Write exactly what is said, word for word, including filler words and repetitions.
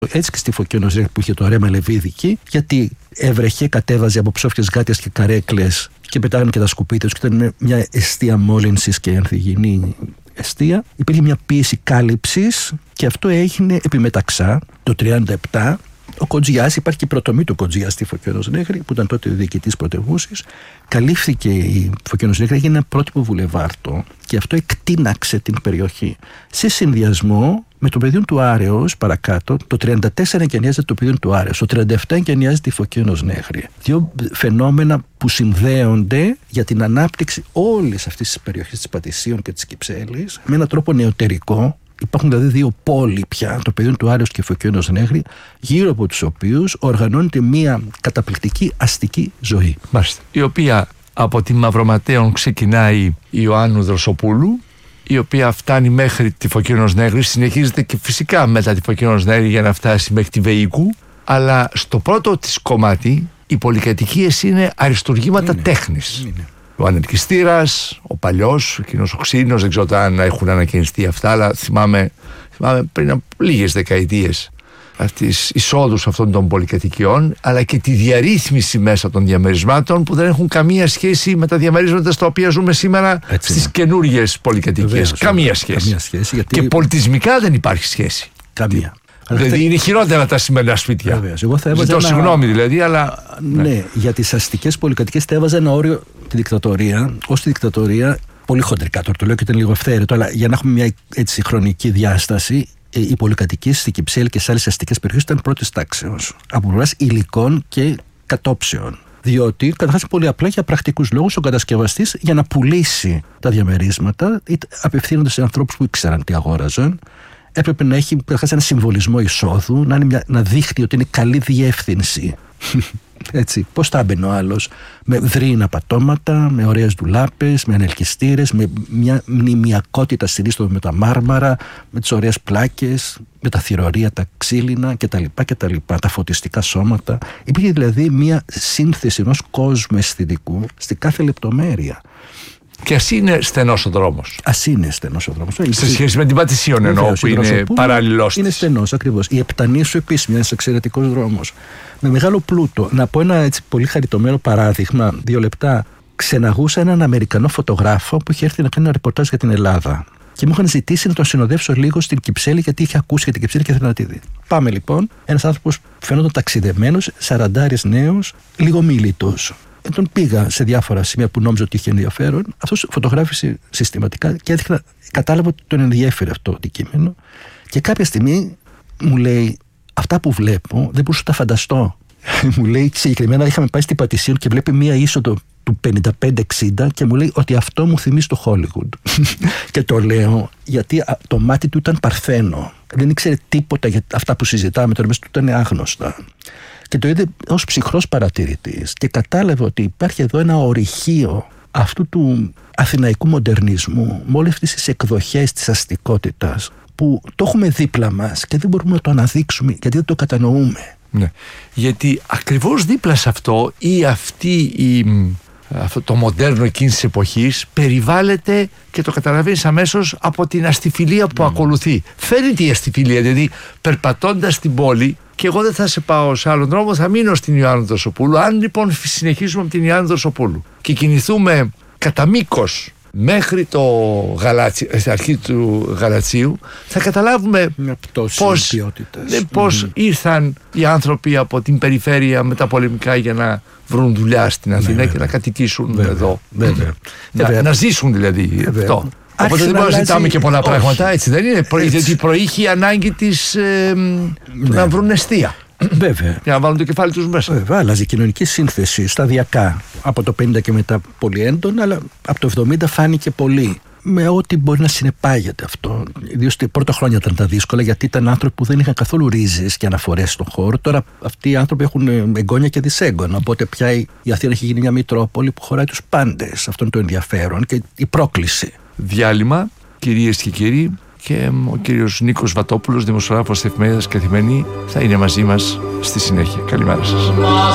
Έτσι και στη Φωκίωνος Νέχρη που είχε το ρέμα Λεβίδικη, γιατί έβρεχε, κατέβαζε από ψόφιες γάτιες και καρέκλες και πετάγανε και τα σκουπίδια τους και ήταν μια εστία μόλυνσης και ανθυγιεινή εστία. Υπήρχε μια πίεση κάλυψης και αυτό έγινε επιμεταξά το τριάντα επτά. Ο Κοντζιάς, υπάρχει και η πρωτομή του Κοντζιά στη Φωκίωνος Νέχρη, που ήταν τότε ο διοικητής πρωτεύουσης. Καλύφθηκε η Φωκίωνος Νέχρη, έγινε ένα πρότυπο βουλεβάρτο και αυτό εκτείναξε την περιοχή. Σε συνδυασμό με το πεδίο του Άρεως παρακάτω, το τριάντα τέσσερα εγκαινιάζεται το πεδίο του Άρεως, το τριάντα επτά εγκαινιάζεται η Φωκίωνος Νέχρη. Δύο φαινόμενα που συνδέονται για την ανάπτυξη όλης αυτής της περιοχής της Πατησίων και της Κυψέλης με έναν τρόπο νεωτερικό. Υπάρχουν δηλαδή δύο πόλοι πια, το πεδίο του Άρεως και η Φωκίωνος Νέχρη, γύρω από τους οποίους οργανώνεται μια καταπληκτική αστική ζωή. Μάλιστα. Η οποία από τη Μαυροματέων ξεκινάει η Ιωάννου Δροσοπούλου, η οποία φτάνει μέχρι τη Φωκίωνος Νέχρη, συνεχίζεται και φυσικά μετά τη Φωκίωνος Νέχρη για να φτάσει μέχρι τη Βεϊκού, αλλά στο πρώτο της κομμάτι οι πολυκατοικίες είναι αριστουργήματα είναι, τέχνης. Είναι. Ο ανελκυστήρας, ο παλιός, εκείνος ο ξύνος, δεν ξέρω αν έχουν ανακαινιστεί αυτά, αλλά θυμάμαι, θυμάμαι πριν από λίγες δεκαετίες τις εισόδους αυτών των πολυκατοικιών, αλλά και τη διαρρύθμιση μέσα των διαμερισμάτων που δεν έχουν καμία σχέση με τα διαμερίσματα στα οποία ζούμε σήμερα στις καινούργιες πολυκατοικίες. Καμία σχέση. Καμία σχέση γιατί... Και πολιτισμικά δεν υπάρχει σχέση. Καμία. Δηλαδή θα... είναι χειρότερα τα σημερινά σπίτια. Βεβαίως. Εγώ θα έβαζα Ζητώ ένα... συγγνώμη δηλαδή, αλλά. Ναι, ναι, για τις αστικές πολυκατοικίες θα έβαζα ένα όριο τη δικτατορία. Ως τη δικτατορία, πολύ χοντρικά τώρα το λέω και ήταν λίγο ευθέρετο, αλλά για να έχουμε μια έτσι χρονική διάσταση, οι πολυκατοικίες στη Κυψέλη και σε άλλες αστικές περιοχές ήταν πρώτης τάξεως. Από πλευράς υλικών και κατόψεων. Διότι, καταρχάς, πολύ απλά για πρακτικούς λόγους, ο κατασκευαστής για να πουλήσει τα διαμερίσματα, απευθύνοντας σε ανθρώπους που ήξεραν τι αγόραζαν, έπρεπε να έχει καταρχάς ένα συμβολισμό εισόδου, να, είναι μια, να δείχνει ότι είναι καλή διεύθυνση. Έτσι, πώς θα έμπαινε ο άλλος, με δρύινα πατώματα, με ωραίες ντουλάπες, με ανελκυστήρες, με μια μνημιακότητα στην είσοδο με τα μάρμαρα, με τις ωραίες πλάκες, με τα θυρωρία, τα ξύλινα κτλ. κτλ. Τα φωτιστικά σώματα. Υπήρχε δηλαδή μια σύνθεση ενός κόσμου αισθητικού στη κάθε λεπτομέρεια. Και ας είναι στενός ο δρόμος. Ας είναι στενός ο δρόμος. Σε σχέση με την Πατησίων εννοώ, που είναι παράλληλος. Είναι στενός ακριβώς. Η Επτανήσου επίσης, ένας εξαιρετικός δρόμος. Με μεγάλο πλούτο. Να πω ένα έτσι πολύ χαριτωμένο παράδειγμα, δύο λεπτά. Ξεναγούσα έναν Αμερικανό φωτογράφο που είχε έρθει να κάνει ένα ρεπορτάζ για την Ελλάδα. Και μου είχαν ζητήσει να τον συνοδεύσω λίγο στην Κυψέλη, γιατί είχε ακούσει για την Κυψέλη και ήθελε να τη δει. Πάμε λοιπόν. Ένας άνθρωπος φαίνονταν ταξιδεμένος, σαραντάρης νέος, λίγο μίλητος. Ε, τον πήγα σε διάφορα σημεία που νόμιζα ότι είχε ενδιαφέρον. Αυτός φωτογράφησε συστηματικά και έδειχνα, κατάλαβα ότι τον ενδιέφερε αυτό το αντικείμενο. Και κάποια στιγμή μου λέει: αυτά που βλέπω δεν μπορούσα να τα φανταστώ. Μου λέει συγκεκριμένα, είχαμε πάει στην Πατησίων και βλέπει μία είσοδο του πενήντα πέντε εξήντα και μου λέει ότι αυτό μου θυμίζει το Hollywood. Και το λέω γιατί το μάτι του ήταν παρθένο. Δεν ήξερε τίποτα για αυτά που συζητάμε, τώρα μέσα του ήταν άγνωστα. Και το είδε ως ψυχρός παρατηρητής και κατάλαβε ότι υπάρχει εδώ ένα ορυχείο αυτού του αθηναϊκού μοντερνισμού με όλες αυτές τις εκδοχές της αστικότητας που το έχουμε δίπλα μας και δεν μπορούμε να το αναδείξουμε γιατί δεν το κατανοούμε. Ναι. Γιατί ακριβώς δίπλα σε αυτό ή αυτή η, αυτό το μοντέρνο εκείνης της εποχής περιβάλλεται και το καταλαβαίνεις αμέσως από την αστιφιλία που mm. ακολουθεί. Φαίνεται η αστιφιλία, δηλαδή περπατώντας την πόλη, και εγώ δεν θα σε πάω σε άλλον δρόμο, θα μείνω στην Ιωάννου Δροσοπούλου. Αν λοιπόν συνεχίσουμε από την Ιωάννου Δροσοπούλου και κινηθούμε κατά μήκος μέχρι το Γαλάτσι, αρχή του Γαλατσίου, θα καταλάβουμε πώς, ναι, πώς mm. ήρθαν οι άνθρωποι από την περιφέρεια με τα πολεμικά για να βρουν δουλειά στην Αθήνα, ναι, και να κατοικήσουν βέβαια, εδώ. Βέβαια. Να, βέβαια. να ζήσουν δηλαδή βέβαια. αυτό. Οπότε δεν μπορούμε να ζητάμε και πολλά όχι. πράγματα, έτσι δεν είναι. Έτσι. Γιατί προείχε η ανάγκη της ε, ναι. να βρουν εστία. Βέβαια. Για να βάλουν το κεφάλι τους μέσα. Βέβαια, άλλαζε η κοινωνική σύνθεση σταδιακά. Από το πενήντα και μετά πολύ έντονα, αλλά από το εβδομήντα φάνηκε πολύ. Με ό,τι μπορεί να συνεπάγεται αυτό. Ιδίως τα πρώτα χρόνια ήταν τα δύσκολα, γιατί ήταν άνθρωποι που δεν είχαν καθόλου ρίζες και αναφορές στον χώρο. Τώρα αυτοί οι άνθρωποι έχουν εγγόνια και δυσέγγωνα. Οπότε πια η Αθήνα έχει γίνει μια μητρόπολη που χωράει τους πάντες. Αυτό είναι το ενδιαφέρον και η πρόκληση. Διάλειμμα, κυρίες και κύριοι, και ο κύριος Νίκος Βατόπουλος, δημοσιογράφος της εφημερίδας Καθημερινή, θα είναι μαζί μας στη συνέχεια. Καλημέρα σας.